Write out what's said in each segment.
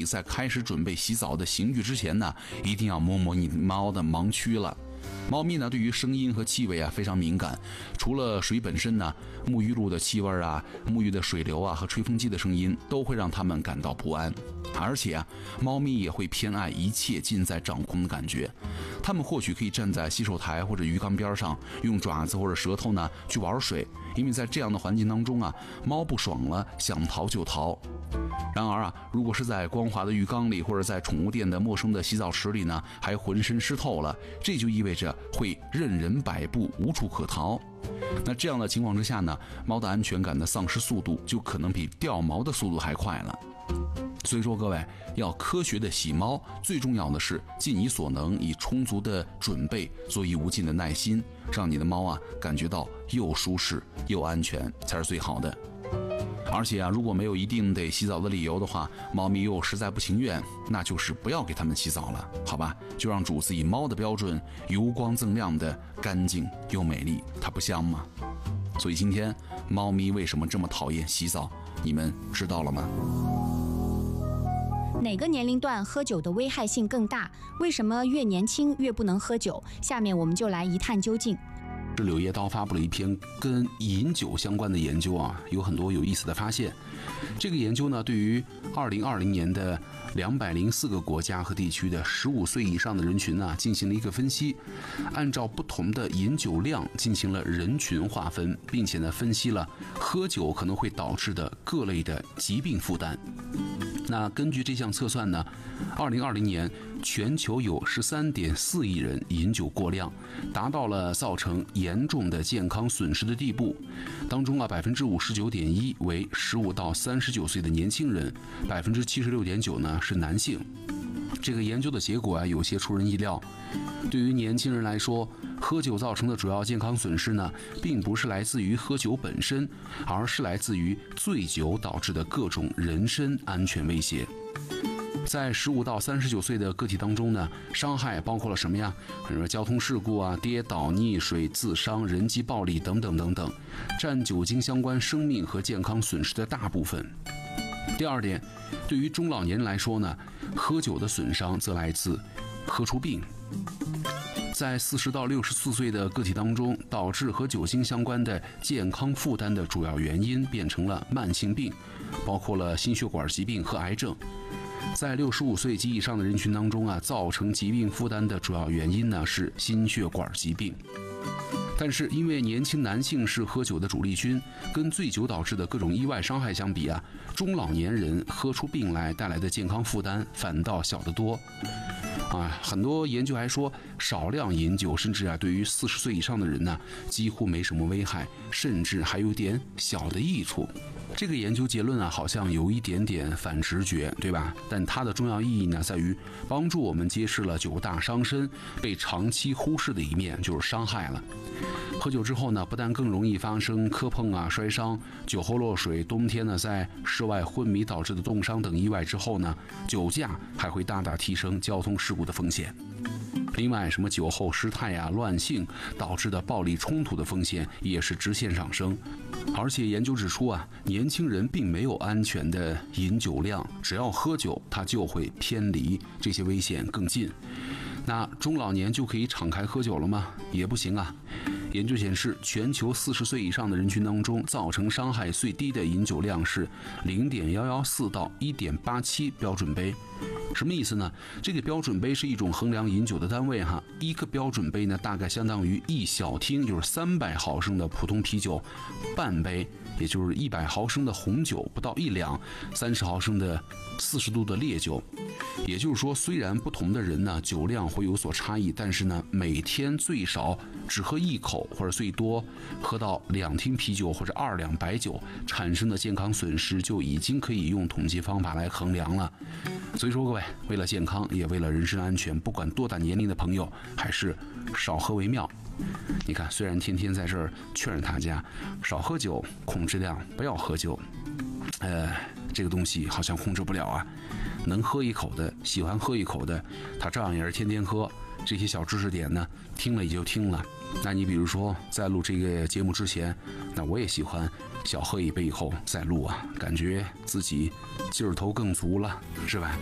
在开始准备洗澡的刑具之前呢，一定要摸摸你猫的盲区了。猫咪呢，对于声音和气味啊非常敏感，除了水本身呢，沐浴露的气味啊、沐浴的水流啊和吹风机的声音都会让它们感到不安。而且啊，猫咪也会偏爱一切尽在掌控的感觉。它们或许可以站在洗手台或者鱼缸边上，用爪子或者舌头呢去玩水，因为在这样的环境当中啊，猫不爽了，想逃就逃。然而啊，如果是在光滑的浴缸里，或者在宠物店的陌生的洗澡池里呢，还浑身湿透了，这就意味着会任人摆布，无处可逃。那这样的情况之下呢，猫的安全感的丧失速度就可能比掉毛的速度还快了。所以说各位，要科学的洗猫，最重要的是尽你所能，以充足的准备，做以无尽的耐心，让你的猫啊感觉到又舒适又安全，才是最好的。而且啊，如果没有一定得洗澡的理由的话，猫咪又实在不情愿，那就是不要给它们洗澡了，好吧？就让主子以猫的标准，油光锃亮的干净又美丽，它不香吗？所以今天猫咪为什么这么讨厌洗澡，你们知道了吗？ 哪个年龄段喝酒的危害性更大？为什么越年轻越不能喝酒？下面我们就来一探究竟。 柳叶刀发布了一篇跟饮酒相关的研究啊，有很多有意思的发现。这个研究呢，对于2020年的204个国家和地区的15岁以上的人群呢，进行了一个分析，按照不同的饮酒量进行了人群划分，并且呢，分析了喝酒可能会导致的各类的疾病负担。那根据这项测算呢，2020年全球有13.4亿人饮酒过量，达到了造成严重的健康损失的地步。当中啊，59.1%为15到39岁的年轻人，76.9%呢是男性。这个研究的结果啊，有些出人意料。对于年轻人来说，喝酒造成的主要健康损失呢，并不是来自于喝酒本身，而是来自于醉酒导致的各种人身安全威胁。在15到39岁的个体当中呢，伤害包括了什么呀？比如说交通事故啊、跌倒、溺水、自伤、人际暴力等等等等，占酒精相关生命和健康损失的大部分。第二点，对于中老年人来说呢，喝酒的损伤则来自喝出病。在40到64岁的个体当中，导致和酒精相关的健康负担的主要原因变成了慢性病，包括了心血管疾病和癌症。在65岁及以上的人群当中啊，造成疾病负担的主要原因呢是心血管疾病。但是因为年轻男性是喝酒的主力军，跟醉酒导致的各种意外伤害相比啊，中老年人喝出病来带来的健康负担反倒小得多。很多研究还说，少量饮酒甚至对于40岁以上的人呢，几乎没什么危害，甚至还有点小的益处。这个研究结论好像有一点点反直觉，对吧？但它的重要意义呢，在于帮助我们揭示了酒大伤身被长期忽视的一面，就是伤害了。喝酒之后呢，不但更容易发生磕碰摔伤、酒后落水，冬天呢在室外昏迷导致的冻伤等意外之后呢，酒驾还会大大提升交通事故的风险。另外，什么酒后失态乱性导致的暴力冲突的风险也是直线上升。而且研究指出年轻人并没有安全的饮酒量，只要喝酒，他就会偏离这些危险更近。那中老年就可以敞开喝酒了吗？也不行啊。研究显示，全球40岁以上的人群当中，造成伤害最低的饮酒量是0.114到1.87标准杯。什么意思呢？这个标准杯是一种衡量饮酒的单位一个标准杯呢，大概相当于一小听，就是300毫升的普通啤酒，半杯，也就是100毫升的红酒，不到1两，30毫升的40度的烈酒。也就是说，虽然不同的人呢酒量会有所差异，但是呢每天最少只喝1口，或者最多喝到2听啤酒或者2两白酒，产生的健康损失就已经可以用统计方法来衡量了。所以说各位，为了健康也为了人身安全，不管多大年龄的朋友，还是少喝为妙。你看，虽然天天在这儿劝着大家少喝酒，控制量，不要喝酒，这个东西好像控制不了能喝一口的，喜欢喝一口的，他照样也是天天喝， 这些小知识点呢，听了也就听了。那你比如说，在录这个节目之前，那我也喜欢小喝一杯以后再录啊，感觉自己劲儿头更足了，是吧？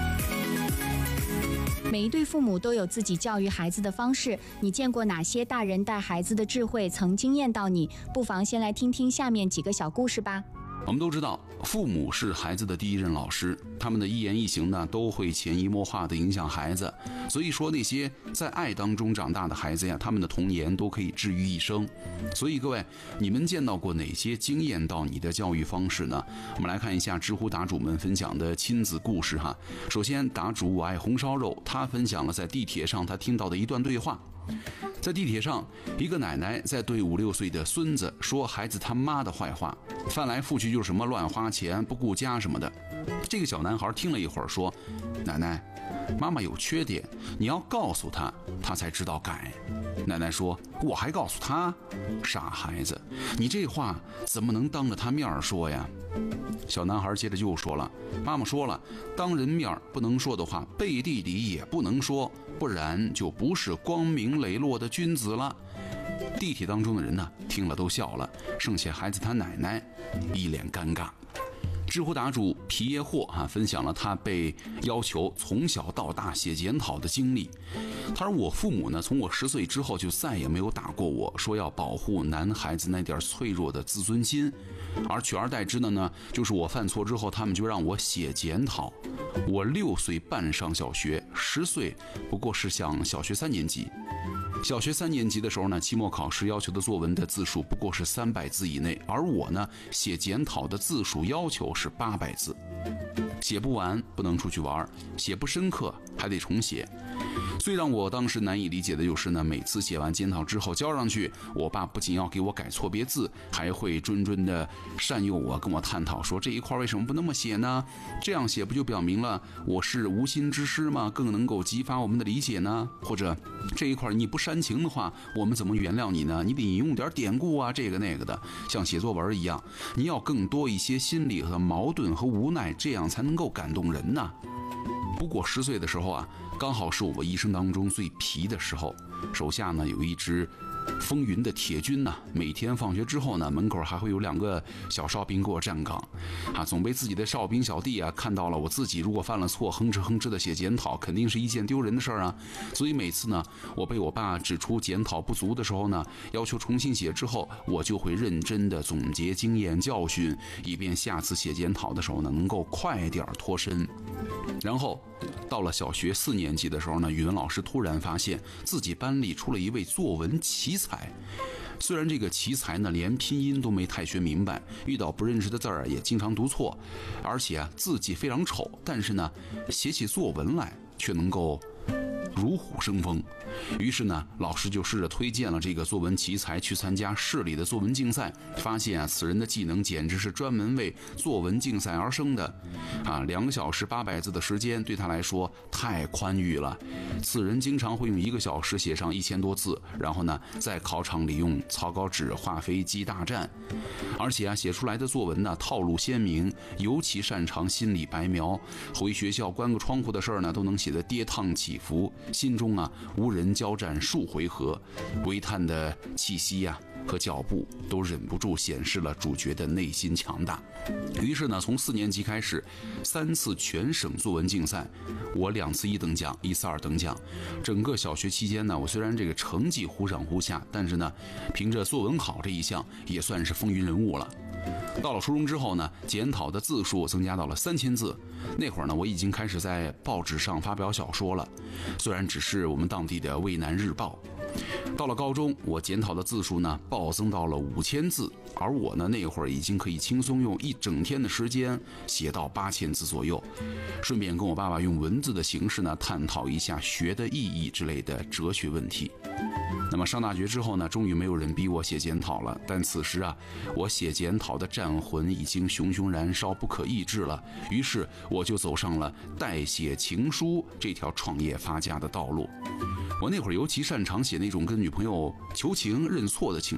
每一对父母都有自己教育孩子的方式，你见过哪些大人带孩子的智慧曾惊艳到你？不妨先来听听下面几个小故事吧。 我们都知道，父母是孩子的第一任老师，他们的一言一行呢，都会潜移默化地影响孩子。所以说，那些在爱当中长大的孩子呀，他们的童年都可以治愈一生。所以各位，你们见到过哪些惊艳到你的教育方式呢？我们来看一下知乎答主们分享的亲子故事哈。首先，答主我爱红烧肉，他分享了在地铁上他听到的一段对话。在地铁上，一个奶奶在对5、6岁的孙子说孩子他妈的坏话，翻来覆去就是什么乱花钱、不顾家什么的。这个小男孩听了一会儿说：“奶奶，妈妈有缺点，你要告诉他，他才知道改。”奶奶说：“我还告诉他？傻孩子，你这话怎么能当着他面说呀？”小男孩接着又说了：“妈妈说了，当人面不能说的话，背地里也不能说，不然就不是光明磊落的君子了。”地铁当中的人呢，听了都笑了，剩下孩子他奶奶一脸尴尬。知乎答主皮耶霍分享了他被要求从小到大写检讨的经历。他说：“我父母呢，从我10岁之后就再也没有打过我，说要保护男孩子那点脆弱的自尊心，而取而代之的呢，就是我犯错之后，他们就让我写检讨。我6岁半上小学，10岁不过是上小学3年级。小学3年级的时候呢，期末考试要求的作文的字数不过是300字以内，而我呢，写检讨的字数要求是800字，写不完不能出去玩，写不深刻还得重写。最让我当时难以理解的就是呢，每次写完检讨之后交上去，我爸不仅要给我改错别字，还会谆谆的善诱我，跟我探讨说这一块为什么不那么写呢？这样写不就表明了我是无心之失吗？更能够激发我们的理解呢？或者这一块你不煽情的话，我们怎么原谅你呢？你得引用点典故啊，这个那个的，像写作文一样，你要更多一些心理和矛盾和无奈，这样才能够感动人呢。不过10岁的时候啊，刚好是我一生当中最皮的时候，手下呢有一支风云的铁军呢，每天放学之后呢，门口还会有2个小哨兵给我站岗，总被自己的哨兵小弟看到了我自己如果犯了错，哼哧哼哧的写检讨，肯定是一件丢人的事儿啊。所以每次呢，我被我爸指出检讨不足的时候呢，要求重新写之后，我就会认真的总结经验教训，以便下次写检讨的时候呢，能够快点脱身。然后到了小学4年级的时候呢，语文老师突然发现自己班里出了一位作文奇才。虽然这个奇才呢连拼音都没太学明白，遇到不认识的字儿也经常读错，而且字迹非常丑，但是呢写起作文来却能够如虎生风。于是呢，老师就试着推荐了这个作文奇才去参加市里的作文竞赛，发现此人的技能简直是专门为作文竞赛而生的，2个小时800字的时间对他来说太宽裕了。此人经常会用1个小时写上1000多字，然后呢，在考场里用草稿纸画飞机大战，而且写出来的作文呢套路鲜明，尤其擅长心理白描，回学校关个窗户的事儿呢都能写得跌宕起伏，心中无人交战数回合，微叹的气息和脚步都忍不住显示了主角的内心强大。于是呢，从4年级开始，3次全省作文竞赛，我2次1等奖，1次2等奖。整个小学期间呢，我虽然这个成绩忽上忽下，但是呢，凭着作文好这一项，也算是风云人物了。到了初中之后呢，检讨的字数增加到了3000字。那会儿呢，我已经开始在报纸上发表小说了，虽然只是我们当地的渭南日报。到了高中，我检讨的字数呢暴增到了5000字，而我呢那会儿已经可以轻松用1整天的时间写到8000字左右，顺便跟我爸爸用文字的形式呢探讨一下学的意义之类的哲学问题。那么上大学之后呢，终于没有人逼我写检讨了，但此时我写检讨的战魂已经熊熊燃烧，不可抑制了。于是我就走上了代写情书这条创业发家的道路。我那会儿尤其擅长写那种跟女朋友求情认错的情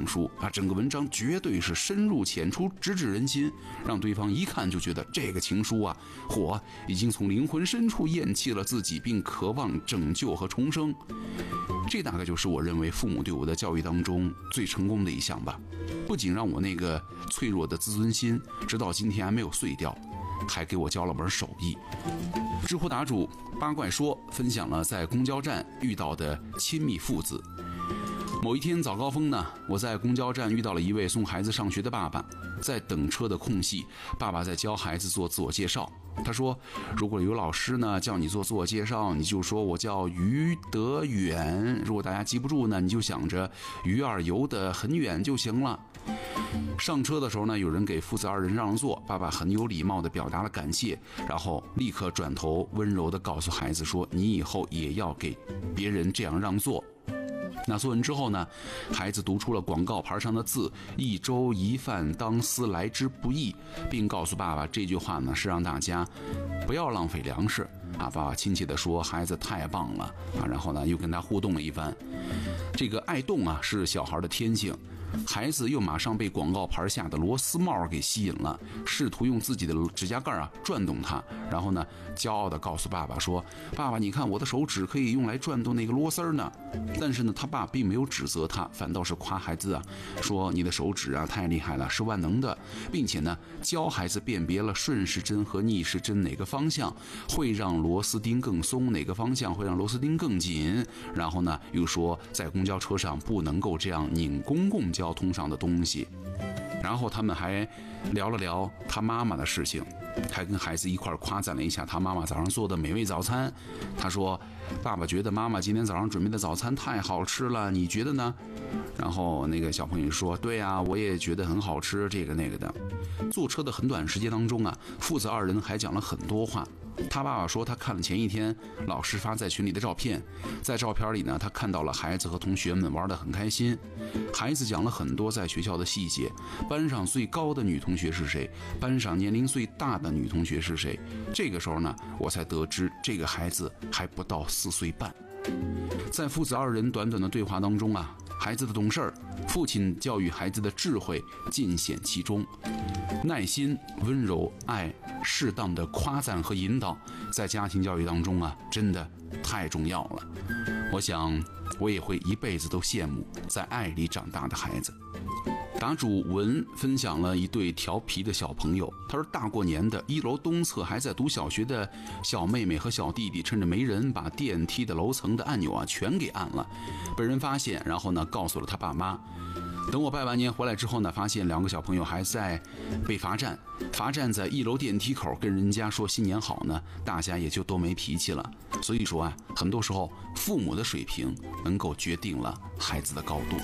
情书啊，整个文章绝对是深入浅出，直指人心，让对方一看就觉得这个情书啊，已经从灵魂深处厌弃了自己，并渴望拯救和重生。这大概就是我认为父母对我的教育当中最成功的一项吧，不仅让我那个脆弱的自尊心直到今天还没有碎掉，还给我教了门手艺。知乎答主八怪说分享了在公交站遇到的亲密父子。某一天早高峰呢，我在公交站遇到了一位送孩子上学的爸爸，在等车的空隙，爸爸在教孩子做自我介绍。他说，如果有老师呢叫你做自我介绍，你就说我叫于德远，如果大家记不住呢，你就想着鱼儿游得很远就行了。上车的时候呢，有人给父子二人让座，爸爸很有礼貌地表达了感谢，然后立刻转头温柔地告诉孩子说，你以后也要给别人这样让座。那做完之后呢，孩子读出了广告牌上的字，一粥一饭当思来之不易，并告诉爸爸，这句话呢是让大家不要浪费粮食啊。爸爸亲切地说，孩子太棒了啊，然后呢又跟他互动了一番。这个爱动啊是小孩的天性，孩子又马上被广告牌下的螺丝帽给吸引了，试图用自己的指甲盖转动它，然后呢骄傲地告诉爸爸说，爸爸你看我的手指可以用来转动那个螺丝呢。但是呢他爸并没有指责他，反倒是夸孩子说你的手指太厉害了，是万能的，并且呢教孩子辨别了顺时针和逆时针哪个方向会让螺丝钉更松，哪个方向会让螺丝钉更紧。然后呢又说在公交车上不能够这样拧公共交通上的东西。然后他们还聊了聊他妈妈的事情，还跟孩子一块夸赞了一下他妈妈早上做的美味早餐。他说，爸爸觉得妈妈今天早上准备的早餐太好吃了，你觉得呢？然后那个小朋友说，对啊，我也觉得很好吃，这个那个的。坐车的很短时间当中父子二人还讲了很多话。他爸爸说，他看了前一天老师发在群里的照片，在照片里呢，他看到了孩子和同学们玩得很开心。孩子讲了很多在学校的细节，班上最高的女同学是谁，班上年龄最大的女同学是谁。这个时候呢，我才得知这个孩子还不到4岁半。在父子二人短短的对话当中孩子的懂事，父亲教育孩子的智慧尽显其中。耐心、温柔、爱、适当的夸赞和引导，在家庭教育当中真的太重要了。我想我也会一辈子都羡慕在爱里长大的孩子。答主文分享了一对调皮的小朋友，他说大过年的1楼东侧还在读小学的小妹妹和小弟弟，趁着没人把电梯的楼层的按钮全给按了，被人发现，然后呢告诉了他爸妈。等我拜完年回来之后呢，发现2个小朋友还在被罚站在1楼电梯口跟人家说新年好呢，大家也就都没脾气了。所以说很多时候父母的水平能够决定了孩子的高度。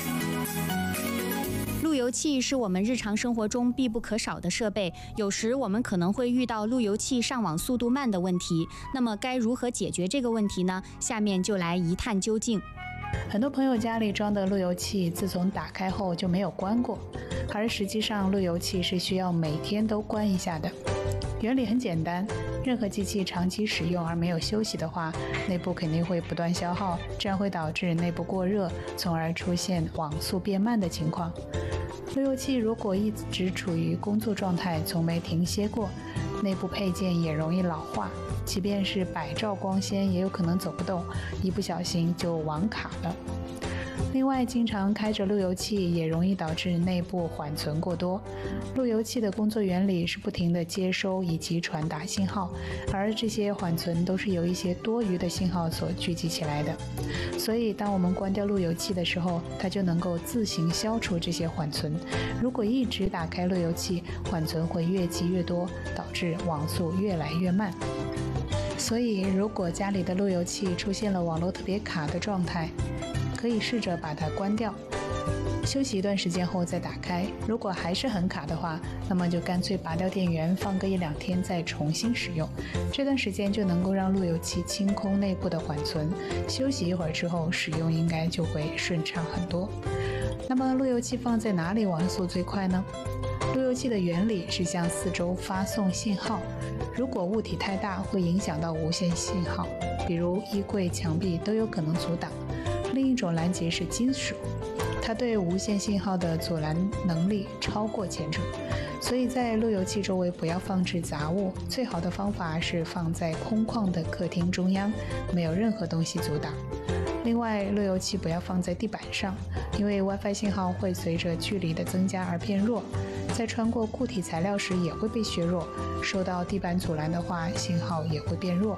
路由器是我们日常生活中必不可少的设备，有时我们可能会遇到路由器上网速度慢的问题。那么该如何解决这个问题呢？下面就来一探究竟。 很多朋友家里装的路由器自从打开后就没有关过，而实际上路由器是需要每天都关一下的。原理很简单，任何机器长期使用而没有休息的话，内部肯定会不断消耗，这样会导致内部过热，从而出现网速变慢的情况。路由器如果一直处于工作状态，从没停歇过，内部配件也容易老化，即便是百兆光纤也有可能走不动，一不小心就网卡了。另外，经常开着路由器也容易导致内部缓存过多。路由器的工作原理是不停地接收以及传达信号，而这些缓存都是由一些多余的信号所聚集起来的。所以，当我们关掉路由器的时候，它就能够自行消除这些缓存。如果一直打开路由器，缓存会越积越多，导致网速越来越慢。所以，如果家里的路由器出现了网络特别卡的状态，可以试着把它关掉，休息一段时间后再打开。如果还是很卡的话，那么就干脆拔掉电源，放个1-2天再重新使用。这段时间就能够让路由器清空内部的缓存，休息一会儿之后使用应该就会顺畅很多。那么路由器放在哪里网速最快呢？路由器的原理是向四周发送信号，如果物体太大会影响到无线信号，比如衣柜、墙壁都有可能阻挡。另一种拦截是金属，它它对无线信号的阻拦能力超过前者，所以在路由器周围不要放置杂物，最好的方法是放在空旷的客厅中央，没有任何东西阻挡。另外，路由器不要放在地板上，因为 WiFi 信号会随着距离的增加而变弱，在穿过固体材料时也会被削弱，受到地板阻拦的话，信号也会变弱。